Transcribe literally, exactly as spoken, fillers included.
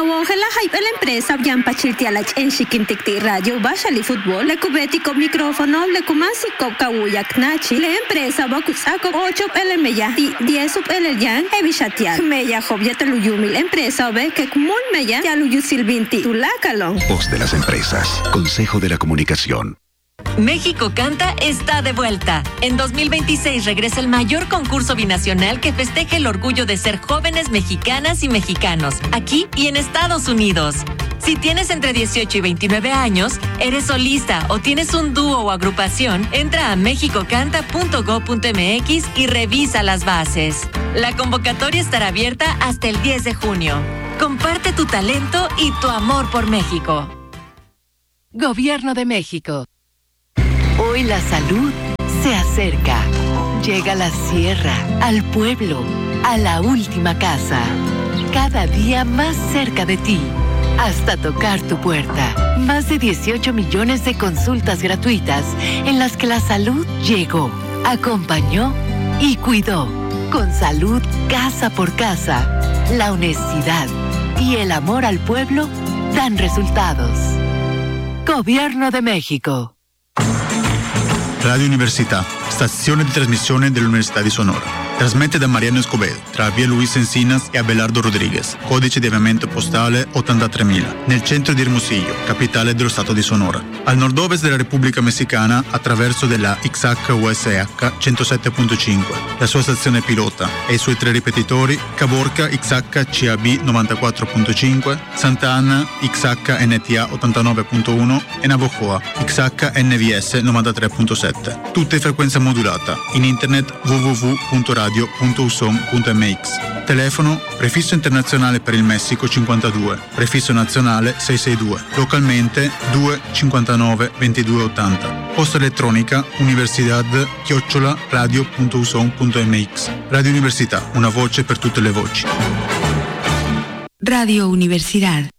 Ongela hype la empresa Bian Pachiltiala en Chiquinticti Radio Bashali Fútbol, le cubetico micrófono, le kumasi Kawuyak Nachi, la empresa Bakusako ocho el meya, diez sub el yan, Evishatiak, Meya Jovieta Luyumi, la empresa Obe que Kumul Meya, Yaluyu Silvinti, Tulakalon. Voz de las empresas, Consejo de la Comunicación. México Canta está de vuelta. En dos mil veintiséis regresa el mayor concurso binacional que festeja el orgullo de ser jóvenes mexicanas y mexicanos, aquí y en Estados Unidos. Si tienes entre dieciocho y veintinueve años, eres solista o tienes un dúo o agrupación, entra a mexico canta punto gob punto m x y revisa las bases. La convocatoria estará abierta hasta el diez de junio. Comparte tu talento y tu amor por México. Gobierno de México. Hoy la salud se acerca. Llega a la sierra, al pueblo, a la última casa. Cada día más cerca de ti, hasta tocar tu puerta. Más de dieciocho millones de consultas gratuitas en las que la salud llegó, acompañó y cuidó. Con salud casa por casa, la honestidad y el amor al pueblo dan resultados. Gobierno de México. Radio Università, stazione di trasmissione dell'Università di Sonora. Trasmette da Mariano Escobedo, tra via Luis Encinas e Abelardo Rodriguez, codice di avviamento postale ottantatremila, nel centro di Hermosillo, capitale dello stato di Sonora. Al nord-ovest della Repubblica Messicana, attraverso della X H U S H centosette punto cinque, la sua stazione pilota e i suoi tre ripetitori, Caborca X H C A B novantaquattro punto cinque, Santa Ana X H N T A ottantanove punto uno e Navojoa X H N V S novantatré punto sette. Tutte in frequenza modulata, in internet w w w punto radio punto u s o m punto m x. Telefono prefisso internazionale per il Messico cinquantadue, prefisso nazionale seicentosesantadue, localmente due cinquantanove ventidue ottanta. Posta elettronica universidad chiocciola radio punto u s o m punto m x. Radio Università, una voce per tutte le voci. Radio Universidad.